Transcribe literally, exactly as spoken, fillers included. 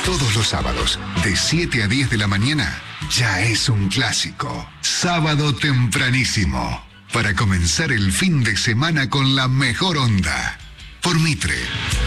Todos los sábados, de siete a diez de la mañana, ya es un clásico. Sábado tempranísimo. Para comenzar el fin de semana con la mejor onda. Por Mitre.